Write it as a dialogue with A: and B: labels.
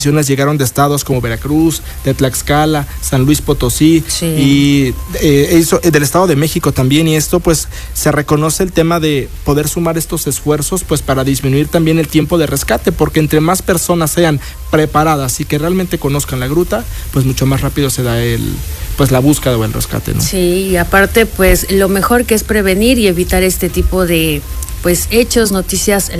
A: llegaron de estados como Veracruz, de Tlaxcala, San Luis Potosí,
B: sí,
A: y del Estado de México también, y esto pues se reconoce el tema de poder sumar estos esfuerzos pues para disminuir también el tiempo de rescate, porque entre más personas sean preparadas y que realmente conozcan la gruta, pues mucho más rápido se da la búsqueda o el rescate, ¿no?
B: Sí, y aparte pues lo mejor que es prevenir y evitar este tipo de pues hechos, noticias